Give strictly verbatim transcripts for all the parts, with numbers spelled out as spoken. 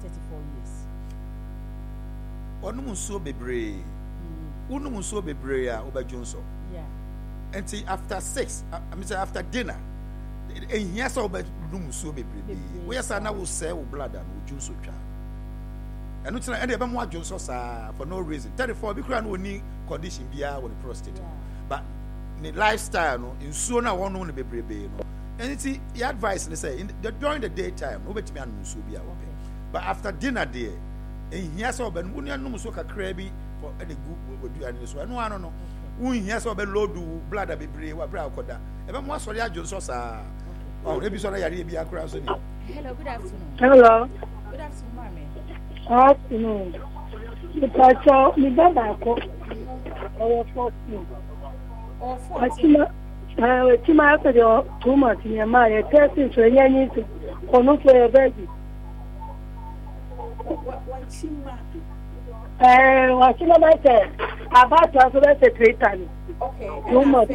thirty-four years. Onum so bebre. Unum so bebre a obadwonso. Yeah. And after six, I mean after dinner, and yes, obadum so bebre. We are now will say blood and would juice cha. And it's not any of them want for no reason. thirty-four because we need condition be with the prostate. But the lifestyle no in sooner one only be brave no. And it's the advice they say in the, during the daytime, no bet me and musu be okay. But after dinner day, and yes, or ben wunya no musu ka crabby for any good would do and so no one no. Un yes or ben load do blood be brave wa bra koda. E be mo so ya jonso sa. Oh, ebi so na yare bi akra so ni. Hello, good afternoon. Hello. Good afternoon, mommy. Afternoon. Because so me baba ko. Oh, fourteen. Oh, fourteen. Uh, Tima after the two months in your mind, testing so you need to or not for your baby. What Chima? Uh, what Chima might say about to answer that three times. Okay. Two months.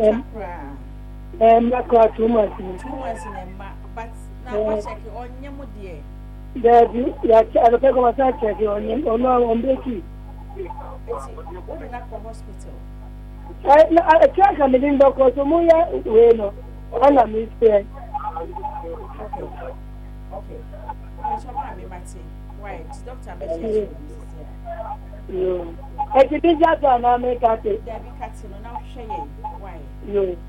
Um, I call two months. Two months in a month, but now what's check on your mother? Daddy, yeah, I don't think I'm going to check on you or no on Becky. What in that hospital? I can't come in because Muya, bueno, all I'm is there. Okay. Okay. So, mommy, Martin, why? Doctor, Becky. No. I think it's just an American. Debbie Catino, now share. Why? No.